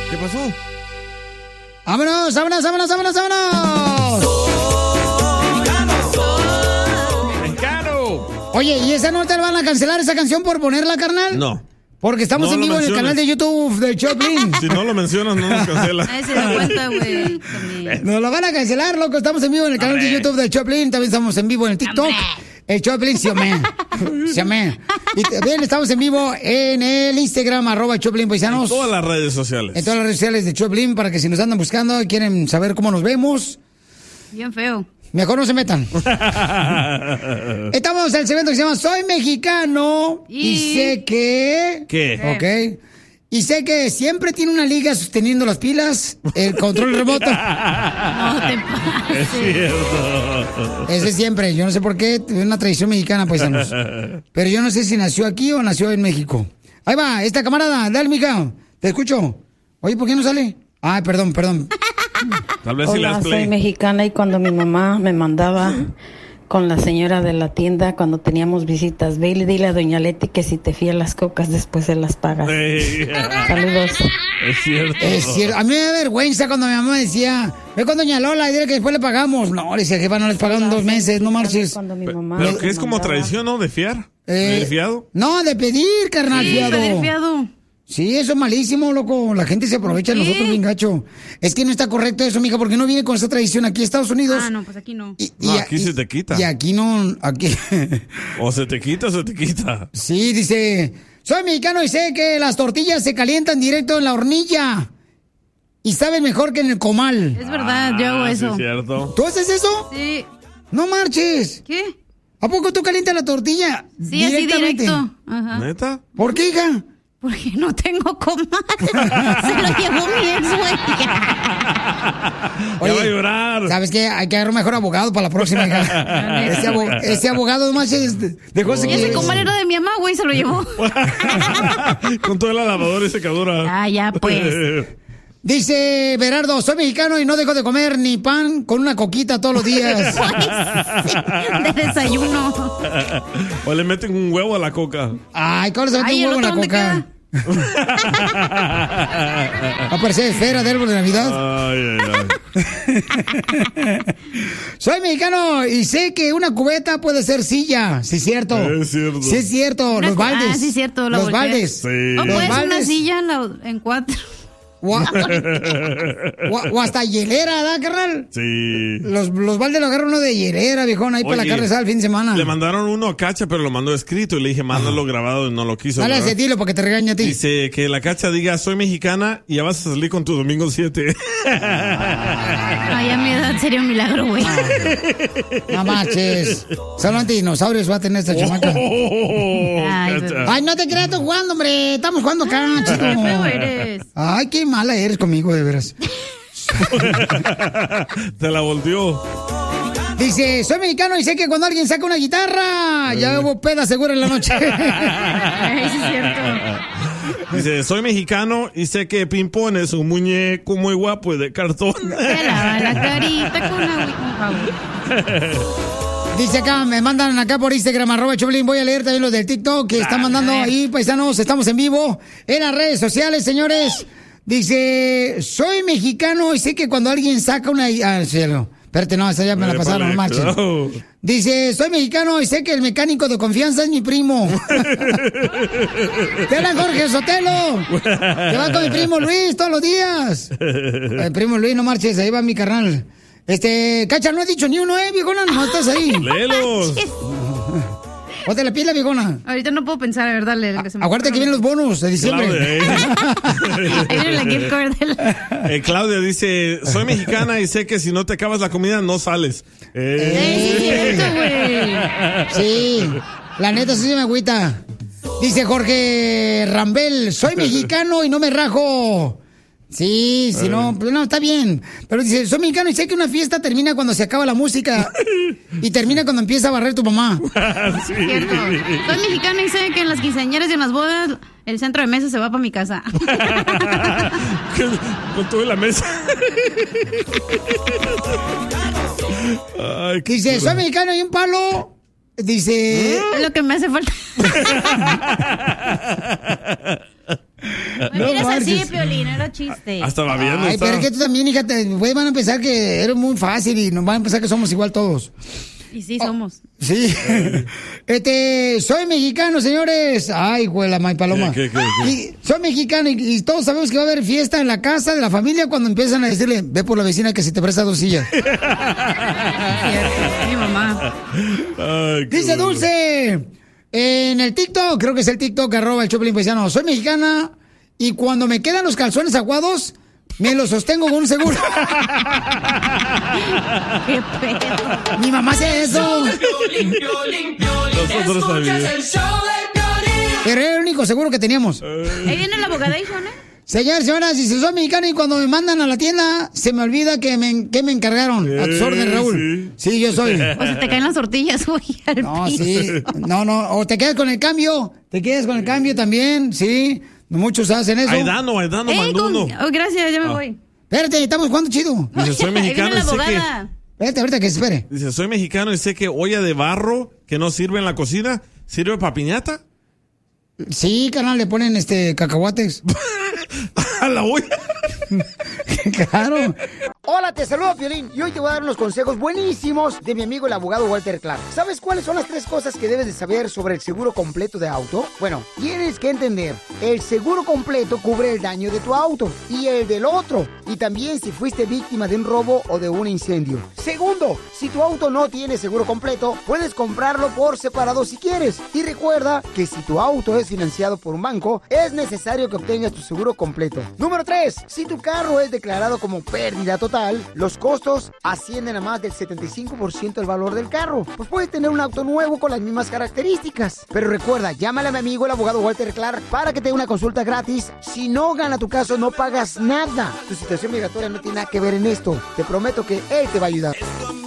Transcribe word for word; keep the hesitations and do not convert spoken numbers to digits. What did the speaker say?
¿Qué pasó? ¡Vámonos, vámonos, vámonos, vámonos, vámonos! Oye, ¿y esa no te van a cancelar esa canción por ponerla, carnal? No. Porque estamos No en lo vivo en el menciones. canal de YouTube de Choplin. Si no lo mencionas, no nos cancela. Ay, se da cuenta, güey. Nos lo van a cancelar, loco. Estamos en vivo en el canal de YouTube de Choplin. También estamos en vivo en el TikTok. El Choplin, se amé. Se amé. Y también estamos en vivo en el Instagram, arroba Choplin Paisanos. En todas las redes sociales. En todas las redes sociales de Choplin, para que si nos andan buscando y quieren saber cómo nos vemos, Bien feo. mejor no se metan. Estamos en el segmento que se llama Soy Mexicano y, Y- sé que... ¿Qué? Ok. Y sé que siempre tiene una liga sosteniendo las pilas, el control remoto. No te Es pases. cierto. Ese siempre. Yo no sé por qué, es una tradición mexicana, paisanos. Pero yo no sé si nació aquí o nació en México. Ahí va, esta camarada. Dale, mija. Te escucho. Oye, ¿por qué no sale? Ay, perdón, perdón. Tal vez si le Hola, das soy play. mexicana y cuando mi mamá me mandaba con la señora de la tienda cuando teníamos visitas, ve y dile a doña Leti que si te fías las cocas después se las pagas. Ey, Saludos. Es cierto. Es cierto. A mí me da vergüenza cuando mi mamá decía, ve con doña Lola y dile que después le pagamos. No, le decía, jefa, no les pagaron dos meses, no marches. Cuando mi Pe- mamá Pero me que es como mandaba- tradición, ¿no? De fiar. Eh, ¿De fiado? No, de pedir, carnal, Sí, fiado. pedir fiado. Sí, eso es malísimo, loco. La gente se aprovecha de ¿Por qué? nosotros bien gacho. Es que no está correcto eso, mija, porque no viene con esa tradición aquí en Estados Unidos. Ah, no, pues aquí no. Y, No, y- aquí y- se te quita. Y aquí no, aquí. O se te quita o se te quita. Sí, dice, soy mexicano y sé que las tortillas se calientan directo en la hornilla. Y saben mejor que en el comal. Es verdad, yo hago Ah, sí, eso. es cierto. ¿Tú haces eso? Sí. No marches. ¿Qué? ¿A poco tú calientas la tortilla? Sí, así directamente? directo. Ajá. ¿Neta? ¿Por qué, hija? Porque no tengo comal. Se lo llevó mi ex, güey. Ya va a llorar. ¿Sabes qué? Hay que agarrar un mejor abogado para la próxima, hija. ese, abo- ese abogado nomás es de, de cosas Y que... ese comal era de mi mamá, güey, se lo llevó. Con toda la lavadora y secadora. Ah, ya, pues. Dice Berardo, soy mexicano y no dejo de comer ni pan con una coquita todos los días. De desayuno. O le meten un huevo a la coca. Ay, ¿cómo se mete Ay, un ¿el huevo en la otro dónde coca? queda? Va a parecer esfera de árbol de Navidad. Ay, ay, ay. Soy mexicano y sé que una cubeta puede ser silla. Sí, es cierto. Es cierto. Sí, es cierto. Una Los cu- baldes. Ah, sí, cierto. la Los volteas. baldes. Sí. O Los puedes una baldes. silla en, la- en cuatro. O, a- o- o hasta hielera, ¿verdad, carnal? Sí. Los, los baldes lo agarran uno de hielera, viejón, ahí para la Oye, carne asada el fin de semana. Le mandaron uno a Cacha, pero lo mandó escrito y le dije, mándalo grabado y no lo quiso. Dale ¿verdad? ese tiro porque te regaña a ti. Dice que la Cacha diga, soy mexicana y ya vas a salir con tu domingo siete. Ay, a mi edad sería un milagro, güey. No manches. Solamente dinosaurios va a tener esta chamaca. Oh, Ay, Cacha. Ay, no te creas, estoy jugando, hombre. Estamos jugando acá, chico. Qué feo eres. Ay, qué mala eres conmigo, de veras. Te la volteó. Dice, soy mexicano y sé que cuando alguien saca una guitarra, ya hubo peda segura en la noche. Ay, sí es cierto. Dice, soy mexicano y sé que Pimpón es un muñeco muy guapo y de cartón. Se lava la carita con agua y con jabón. Dice acá, me mandan acá por Instagram, arroba Choplin. Voy a leer también los del TikTok que están mandando ahí, paisanos. Estamos en vivo en las redes sociales, señores. Dice, soy mexicano y sé que cuando alguien saca una... Ah, cielo. Espérate, no, esa ya me la pasaron, no marches. No. Dice, soy mexicano y sé que el mecánico de confianza es mi primo. Te hablan Jorge Sotelo. Te vas con mi primo Luis todos los días. El primo Luis, no marches, ahí va mi carnal. Este, Cacha, no he dicho ni uno, eh, viejona, no estás ahí. Léelos. Ponte la pila, viejona. Ahorita no puedo pensar, a ver, dale. lo que se me Acuérdate que vienen los bonos de diciembre. Claudia, eh. Ahí viene la gift card de la... Eh, Claudia dice, soy mexicana y sé que si no te acabas la comida no sales. Eh. Eh, sí, es cierto, güey. Sí, la neta sí se me agüita. Dice Jorge Rambel, soy mexicano y no me rajo. Sí, si no, pues no, está bien. Pero dice, soy mexicano y sé que una fiesta termina cuando se acaba la música y termina cuando empieza a barrer tu mamá. Sí. Cierto. Soy mexicana y sé que en las quinceañeras y en las bodas el centro de mesa se va para mi casa. Con todo en la mesa. Ay, qué Dice, chulo. soy mexicano y un palo. Dice, Es lo que me hace falta. No mires así, Piolín, era chiste. Hasta va viendo. Ay, está. pero es que tú también, hija, te, güey, van a pensar que eres muy fácil y nos van a pensar que somos igual todos. Y sí, somos. Oh, sí. este, soy mexicano, señores. Ay, güey, la May Paloma. ¿Qué, qué, qué? Y soy mexicano y, y todos sabemos que va a haber fiesta en la casa de la familia cuando empiezan a decirle, ve por la vecina que si te presta dos sillas. Cierto, mi mamá. Ay, qué Dice bueno. Dulce, en el TikTok, creo que es el TikTok, arroba el Choplin Paisano, soy mexicana y cuando me quedan los calzones aguados, me los sostengo con un seguro. Qué pedo. Mi mamá hace eso. Nosotros también. Pero era el único seguro que teníamos. Ahí viene la abogadation, ¿eh? Señores, señoras, si soy mexicana y cuando me mandan a la tienda, se me olvida que me, que me encargaron. A tus órdenes, Raúl. Sí. sí, yo soy. O se te caen las tortillas, güey, al No, piso. sí. No, no. O te quedas con el cambio. Te quedas con el cambio también, sí. Muchos hacen eso. Aidano, Aidano, Ey, mandó con- uno. oh, gracias, ya me Ah. voy. Espérate, estamos jugando chido. Dice, soy Ahí viene mexicano la y sé que... abogada. Espérate, ahorita que se espere. Dice, soy mexicano y sé que olla de barro que no sirve en la cocina, ¿sirve para piñata? Sí, carnal, le ponen este cacahuates. A la olla. Claro. Hola, te saludo, Piolín. Y hoy te voy a dar unos consejos buenísimos de mi amigo el abogado Walter Clark. ¿Sabes cuáles son las tres cosas que debes de saber sobre el seguro completo de auto? Bueno, tienes que entender, el seguro completo cubre el daño de tu auto y el del otro. Y también si fuiste víctima de un robo o de un incendio. Segundo, si tu auto no tiene seguro completo, puedes comprarlo por separado si quieres. Y recuerda que si tu auto es financiado por un banco, es necesario que obtengas tu seguro completo. Número tres, si tu carro es declarado como pérdida total, los costos ascienden a más del setenta y cinco por ciento del valor del carro. Pues puedes tener un auto nuevo con las mismas características. Pero recuerda, llámale a mi amigo el abogado Walter Clark para que te dé una consulta gratis. Si no gana tu caso, no pagas nada. Tu situación migratoria no tiene nada que ver en esto. Te prometo que él te va a ayudar.